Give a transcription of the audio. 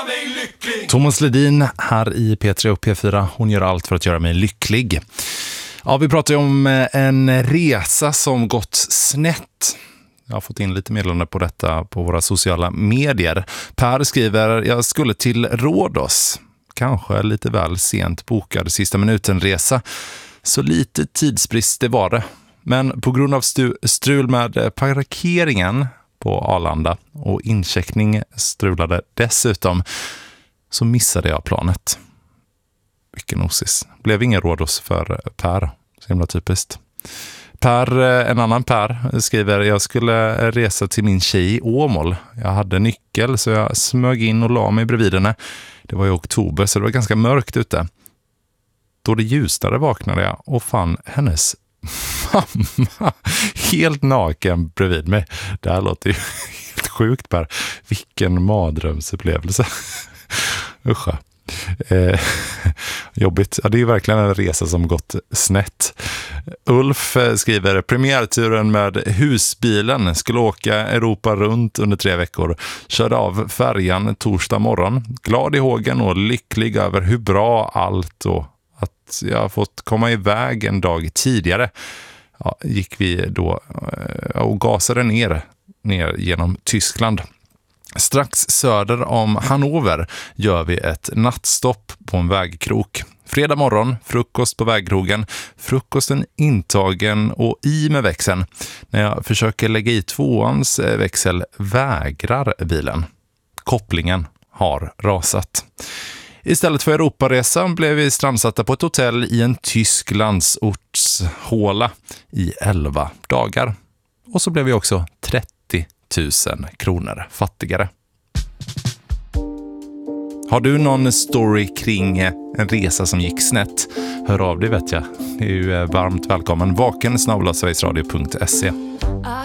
mig lycklig. Thomas Ledin här i P3 och P4. Hon gör allt för att göra mig lycklig. Ja, vi pratar ju om en resa som gått snett. Jag har fått in lite meddelande på detta på våra sociala medier. Per skriver, jag skulle till Rhodos. Kanske lite väl sent bokad sista minuten-resa. Så lite tidsbrist det var det. Men på grund av strul med parkeringen på Arlanda och incheckning strulade dessutom, så missade jag planet. Vilken osis. Blev ingen Rhodos för Per. Så himla typiskt. Per, en annan Per, skriver, jag skulle resa till min tjej i Åmål. Jag hade nyckel så jag smög in och la mig bredvid henne. Det var i oktober så det var ganska mörkt ute. Då det ljusnade vaknade jag och fann hennes mamma helt naken bredvid mig. Det här låter ju helt sjukt, Per. Vilken mardrömsupplevelse. Usch. Jobbigt. Ja, det är ju verkligen en resa som gått snett. Ulf skriver, premiärturen med husbilen, skulle åka Europa runt under 3 veckor. Körde av färjan torsdag morgon. Glad i hågen och lycklig över hur bra allt och att jag har fått komma iväg en dag tidigare. Ja, gick vi då och gasade ner genom Tyskland. Strax söder om Hannover gör vi ett nattstopp på en vägkrok. Fredag morgon, frukost på vägkrogen. Frukosten intagen och i med växeln. När jag försöker lägga i 2ans växel vägrar bilen. Kopplingen har rasat. Istället för Europaresan blev vi strandsatta på ett hotell i en tysk landsortshåla i 11 dagar. Och så blev vi också 30 000 kronor fattigare. Har du någon story kring en resa som gick snett? Hör av dig, vet jag. Det är ju varmt välkommen. vaken@sverigesradio.se.